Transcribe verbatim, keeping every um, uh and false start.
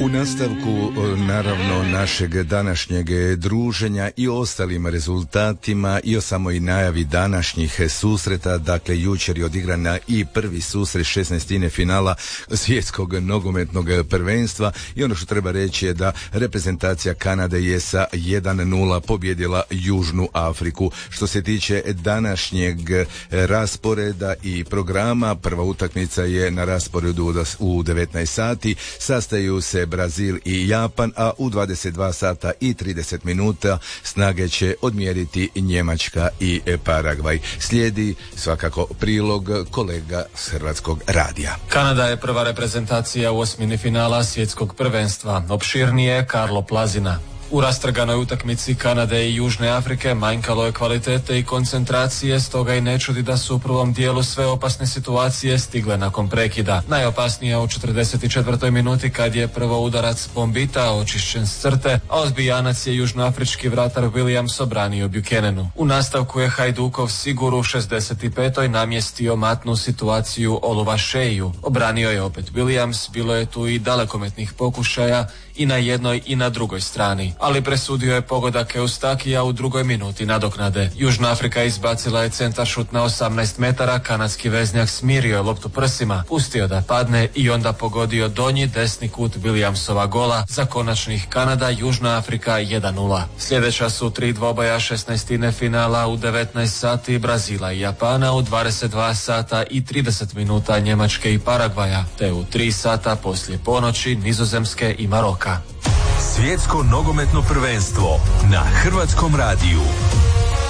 U nastavku naravno našeg današnjeg druženja i o ostalim rezultatima i o samoj najavi današnjih susreta, dakle jučer je odigrana i prvi susret šesnaestine finala svjetskog nogometnog prvenstva i ono što treba reći je da reprezentacija Kanade je sa jedan nula pobjedila Južnu Afriku. Što se tiče današnjeg rasporeda i programa, prva utakmica je na rasporedu u devetnaest sati, sastaju se Brazil i Japan, a u dvadeset dva sata i trideset minuta snage će odmjeriti Njemačka i Paragvaj. Slijedi svakako prilog kolega s Hrvatskog radija. Kanada je prva reprezentacija u osmini finala svjetskog prvenstva. Opširnije Karlo Plazina. U rastrganoj utakmici Kanade i Južne Afrike manjkalo je kvalitete i koncentracije, stoga i ne čudi da su u prvom dijelu sve opasne situacije stigle nakon prekida. Najopasnija u četrdeset četvrtoj minuti kad je prvo udarac Bombita očišćen s crte, a ozbijanac je južnoafrički vratar Williams obranio Buchananu. U nastavku je Hajdukov Sigur u šezdeset petoj namjestio matnu situaciju Oluvašeju. Obranio je opet Williams, bilo je tu i dalekometnih pokušaja i na jednoj i na drugoj strani, ali presudio je pogodak Eustakija u drugoj minuti nadoknade. Južna Afrika izbacila je centaršut na osamnaest metara, kanadski veznjak smirio je loptu prsima, pustio da padne i onda pogodio donji desni kut Williamsova gola za konačnih Kanada Južna Afrika jedan nula. Sljedeća su tri dvoboja šesnaestine finala u devetnaest sati Brazila i Japana, u dvadeset dva sata i trideset minuta Njemačke i Paragvaja, te u tri sata poslije ponoći Nizozemske i Maroka. Svjetsko nogometno prvenstvo na Hrvatskom radiju.